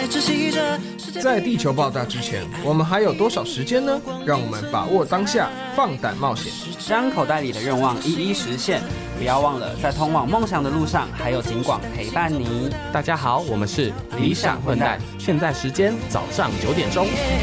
窒息着。 在地球爆炸之前，我们还有多少时间呢？让我们把握当下，放胆冒险， 将口袋里的愿望一一实现。不要忘了，在通往梦想的路上，还有警广陪伴你。 大家好，我们是理想混蛋，现在时间早上9点钟。